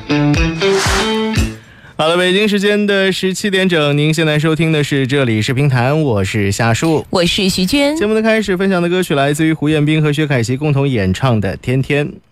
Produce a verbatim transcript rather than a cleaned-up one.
好了，北京时间的十七点整，您现在收听的是这里是评弹，我是夏树， 我是徐娟。 节目的开始分享的歌曲来自于胡彦斌和薛凯琪共同演唱的《天天》。